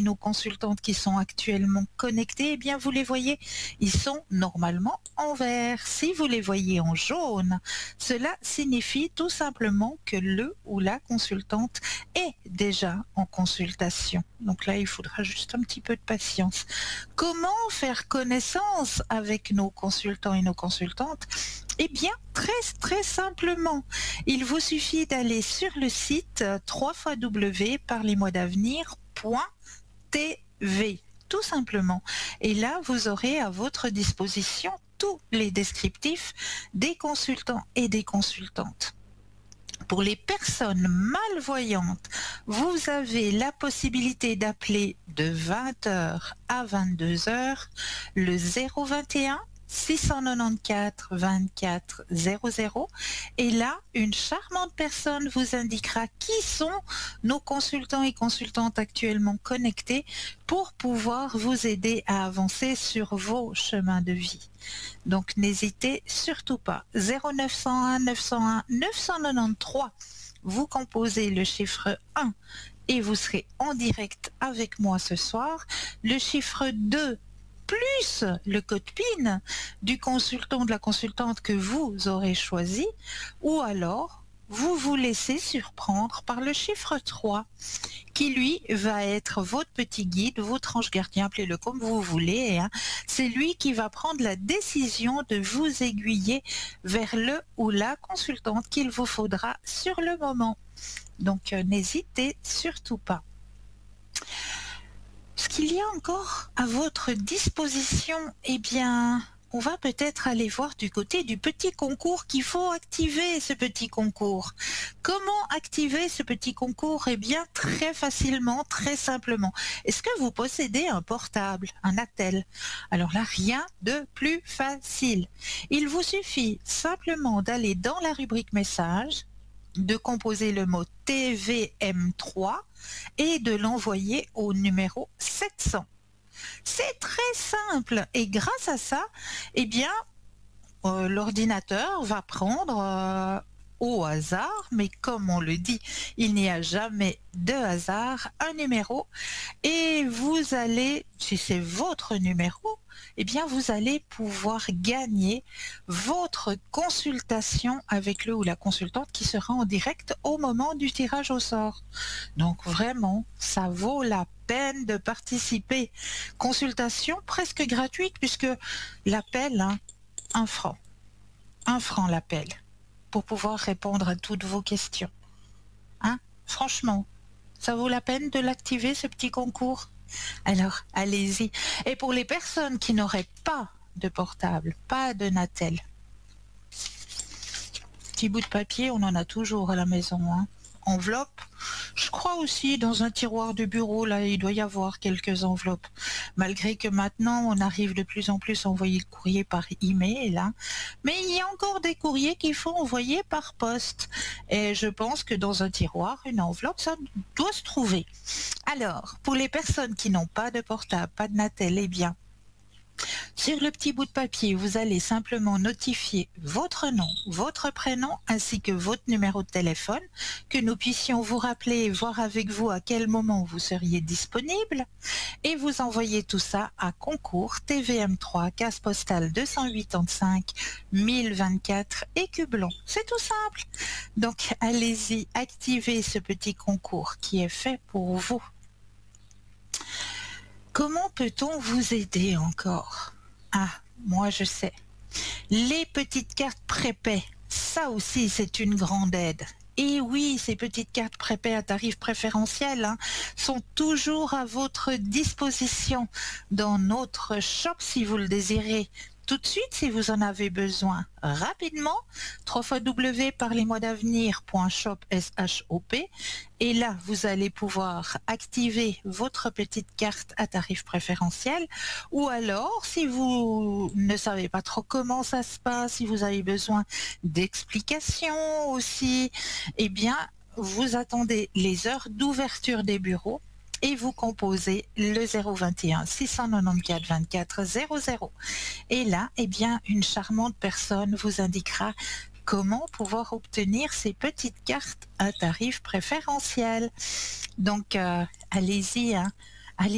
nos consultantes qui sont actuellement connectées, eh bien vous les voyez, ils sont normalement en vert. Si vous les voyez en jaune, cela signifie tout simplement que le ou la consultante est déjà en consultation. Donc là, il faudra juste un petit peu de patience. Comment faire connaissance avec nos consultants et nos consultantes? Eh bien, très simplement, il vous suffit d'aller sur le site www.parlez-moi-d'avenir.tv, tout simplement. Et là, vous aurez à votre disposition tous les descriptifs des consultants et des consultantes. Pour les personnes malvoyantes, vous avez la possibilité d'appeler de 20h à 22h le 021 694 24 00 et là, une charmante personne vous indiquera qui sont nos consultants et consultantes actuellement connectés pour pouvoir vous aider à avancer sur vos chemins de vie. Donc n'hésitez surtout pas. 0901 901 993, vous composez le chiffre 1 et vous serez en direct avec moi ce soir. Le chiffre 2 plus le code PIN du consultant ou de la consultante que vous aurez choisi, ou alors vous vous laissez surprendre par le chiffre 3 qui lui va être votre petit guide, votre ange gardien, appelez-le comme vous voulez, hein. C'est lui qui va prendre la décision de vous aiguiller vers le ou la consultante qu'il vous faudra sur le moment. Donc n'hésitez surtout pas. Ce qu'il y a encore à votre disposition, eh bien, on va peut-être aller voir du côté du petit concours qu'il faut activer, ce petit concours. Comment activer ce petit concours? Eh bien, très facilement, très simplement. Est-ce que vous possédez un portable, un attel? Alors là, rien de plus facile. Il vous suffit simplement d'aller dans la rubrique message, de composer le mot TVM3 et de l'envoyer au numéro 700. C'est très simple et grâce à ça, eh bien, l'ordinateur va prendre au hasard, mais comme on le dit, il n'y a jamais de hasard, un numéro et vous allez, si c'est votre numéro, eh bien vous allez pouvoir gagner votre consultation avec le ou la consultante qui sera en direct au moment du tirage au sort. Donc vraiment, ça vaut la peine de participer. Consultation presque gratuite puisque l'appel, hein, 1 franc. 1 franc l'appel pour pouvoir répondre à toutes vos questions. Hein? Franchement, ça vaut la peine de l'activer, ce petit concours? Alors, allez-y. Et pour les personnes qui n'auraient pas de portable, pas de Natel, petit bout de papier, on en a toujours à la maison, hein. Enveloppe, je crois aussi dans un tiroir de bureau, là, il doit y avoir quelques enveloppes. Malgré que maintenant, on arrive de plus en plus à envoyer le courrier par email, hein. Mais il y a encore des courriers qu'il faut envoyer par poste. Et je pense que dans un tiroir, une enveloppe, ça doit se trouver. Alors, pour les personnes qui n'ont pas de portable, pas de Natel, eh bien, sur le petit bout de papier, vous allez simplement notifier votre nom, votre prénom ainsi que votre numéro de téléphone, que nous puissions vous rappeler et voir avec vous à quel moment vous seriez disponible. Et vous envoyez tout ça à concours TVM3, case postale 285 1024 Écublon. C'est tout simple. Donc allez-y, activez ce petit concours qui est fait pour vous. Comment peut-on vous aider encore? Ah, moi je sais. Les petites cartes prépaies, ça aussi c'est une grande aide. Et oui, ces petites cartes prépaies à tarif préférentiel, hein, sont toujours à votre disposition dans notre shop si vous le désirez. Tout de suite, si vous en avez besoin, rapidement, www.parlez-moi-d'avenir.shop, et là, vous allez pouvoir activer votre petite carte à tarif préférentiel, ou alors, si vous ne savez pas trop comment ça se passe, si vous avez besoin d'explications aussi, eh bien, vous attendez les heures d'ouverture des bureaux, et vous composez le 021 694 24 00. Et là, eh bien, une charmante personne vous indiquera comment pouvoir obtenir ces petites cartes à tarif préférentiel. Donc, allez-y, hein.